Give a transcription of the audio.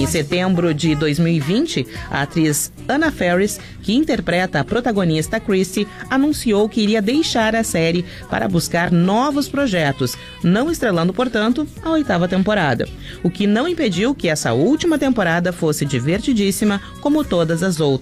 setembro de 2020, a atriz Anna Faris, que interpreta a protagonista Chrissy, anunciou que iria deixar a série para buscar novos projetos, não estrelando, portanto, a 8ª temporada. O que não impediu que essa última temporada fosse divertidíssima, como todas as outras.